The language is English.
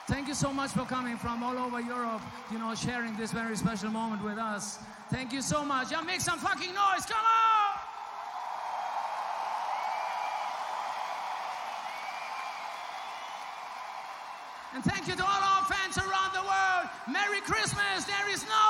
Thank you so much for coming from all over Europe, sharing this very special moment with us. Thank you so much. Yeah, make some fucking noise. Come on! And thank you to all our fans around the world. Merry Christmas. There is no